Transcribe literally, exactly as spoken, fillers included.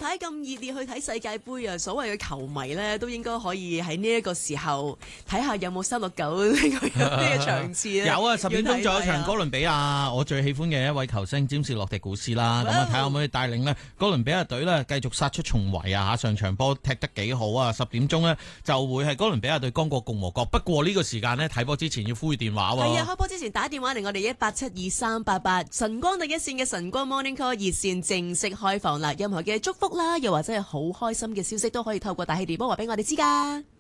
太咁熱烈去睇世界盃啊，所謂嘅球迷咧都應該可以喺呢一個時候睇下有冇三六九呢個呢個場次咧。 有啊，十點鐘仲有場哥倫比亞，我最喜歡嘅一位球星詹士洛迪古斯啦。咁啊，睇下可唔可以帶領呢哥倫比亞隊咧繼續殺出重圍啊！上場波踢得幾好啊！十點鐘呢就會係哥倫比亞對剛果共和國。不過呢個時間呢，睇波之前要呼籲電話喎。 係啊，開波之前打電話嚟我哋一八七二三八八晨光第一線嘅晨光 Morning Call 熱線正式開放啦！任何嘅祝福啦，又或者係好開心嘅消息都可以透過大氣電波話俾我哋知㗎。